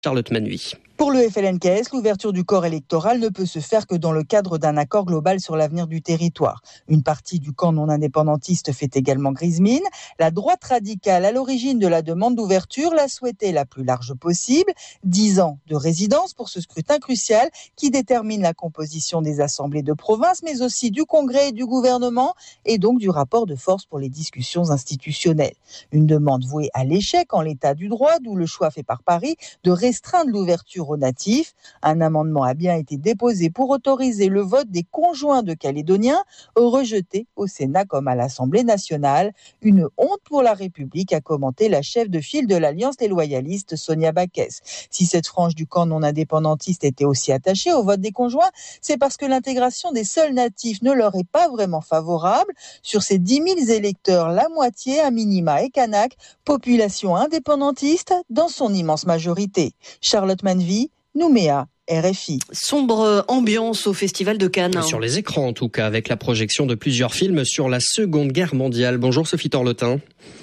Charlotte Manuy. Pour le FLNKS, l'ouverture du corps électoral ne peut se faire que dans le cadre d'un accord global sur l'avenir du territoire. Une partie du camp non indépendantiste fait également grise mine. La droite radicale, à l'origine de la demande d'ouverture, l'a souhaitée la plus large possible. 10 ans de résidence pour ce scrutin crucial qui détermine la composition des assemblées de province, mais aussi du Congrès et du gouvernement, et donc du rapport de force pour les discussions institutionnelles. Une demande vouée à l'échec en l'état du droit, d'où le choix fait par Paris de restreindre l'ouverture aux natifs. Un amendement a bien été déposé pour autoriser le vote des conjoints de Calédoniens, rejeté au Sénat comme à l'Assemblée nationale. Une honte pour la République, a commenté la chef de file de l'Alliance des loyalistes, Sonia Backès. Si cette frange du camp non indépendantiste était aussi attachée au vote des conjoints, c'est parce que l'intégration des seuls natifs ne leur est pas vraiment favorable. Sur ces 10 000 électeurs, la moitié, à minima, est kanak, population indépendantiste dans son immense majorité. Charlotte Manuy, Nouméa, RFI. Sombre ambiance au Festival de Cannes. Sur les écrans en tout cas, avec la projection de plusieurs films sur la Seconde Guerre mondiale. Bonjour Sophie Torlotin.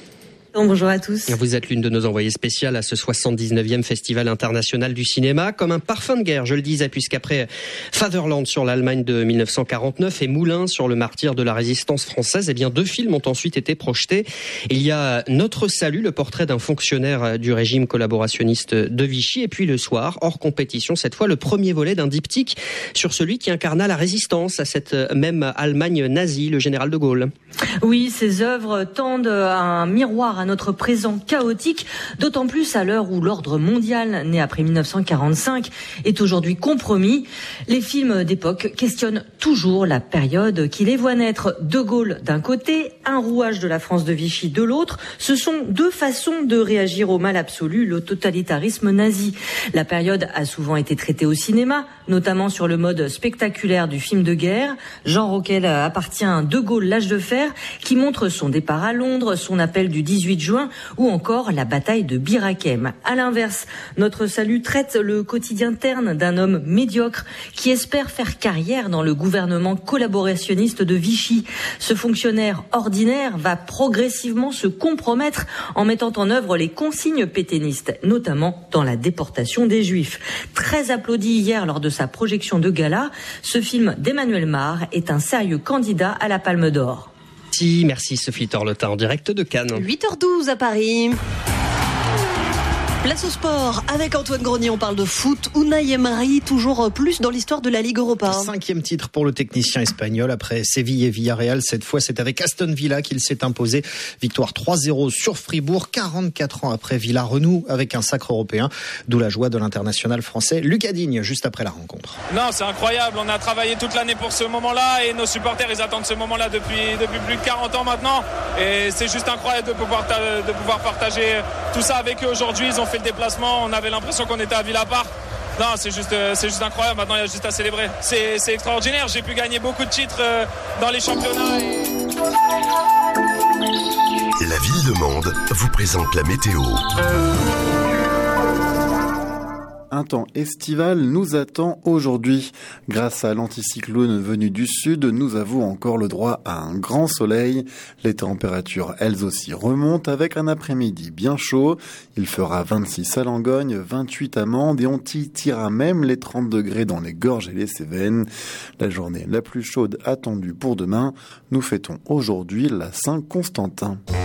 Bonjour à tous. Vous êtes l'une de nos envoyées spéciales à ce 79e Festival international du cinéma, comme un parfum de guerre, je le disais, puisqu'après Fatherland sur l'Allemagne de 1949 et Moulins sur le martyr de la résistance française, eh bien 2 films ont ensuite été projetés. Il y a Notre salut, le portrait d'un fonctionnaire du régime collaborationniste de Vichy, et puis le soir, hors compétition, cette fois le premier volet d'un diptyque sur celui qui incarna la résistance à cette même Allemagne nazie, le général de Gaulle. Oui, ces œuvres tendent à un miroir à notre présent chaotique, d'autant plus à l'heure où l'ordre mondial, né après 1945, est aujourd'hui compromis. Les films d'époque questionnent toujours la période qui les voit naître. De Gaulle d'un côté, un rouage de la France de Vichy de l'autre. Ce sont 2 façons de réagir au mal absolu, le totalitarisme nazi. La période a souvent été traitée au cinéma, notamment sur le mode spectaculaire du film de guerre, genre auquel appartient De Gaulle, l'âge de fer, qui montre son départ à Londres, son appel du 18 juin ou encore la bataille de Bir Hakeim. À l'inverse, Notre salut traite le quotidien terne d'un homme médiocre qui espère faire carrière dans le gouvernement collaborationniste de Vichy. Ce fonctionnaire ordinaire va progressivement se compromettre en mettant en œuvre les consignes pétainistes, notamment dans la déportation des Juifs. Très applaudi hier lors de sa projection de gala, ce film d'Emmanuel Mar est un sérieux candidat à la Palme d'Or. Merci Sophie Torlotin en direct de Cannes. 8h12 à Paris. Place au sport, avec Antoine Grenier, on parle de foot. Unai Emery, toujours plus dans l'histoire de la Ligue Europa. 5e titre pour le technicien espagnol. Après Séville et Villarreal, cette fois c'est avec Aston Villa qu'il s'est imposé. Victoire 3-0 sur Fribourg, 44 ans après. Villa renoue avec un sacre européen, d'où la joie de l'international français Lucas Digne, juste après la rencontre. Non, c'est incroyable, on a travaillé toute l'année pour ce moment-là et nos supporters ils attendent ce moment-là depuis plus de 40 ans maintenant, et c'est juste incroyable de pouvoir partager tout ça avec eux aujourd'hui. Ils ont fait le déplacement, on avait l'impression qu'on était à Villa-Park. Non, c'est juste incroyable. Maintenant, il y a juste à célébrer. C'est extraordinaire. J'ai pu gagner beaucoup de titres dans les championnats. La Ville de Mende vous présente la météo. Un temps estival nous attend aujourd'hui. Grâce à l'anticyclone venu du sud, nous avons encore le droit à un grand soleil. Les températures, elles aussi, remontent avec un après-midi bien chaud. Il fera 26 à Langogne, 28 à Mende et on titillera même les 30 degrés dans les Gorges et les Cévennes. La journée la plus chaude attendue pour demain. Nous fêtons aujourd'hui la Saint-Constantin.